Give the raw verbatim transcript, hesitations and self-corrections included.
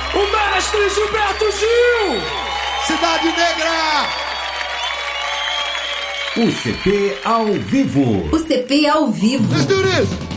o mestre Gilberto Gil! Cidade Negra! O C P ao vivo. O C P ao vivo. Let's do this!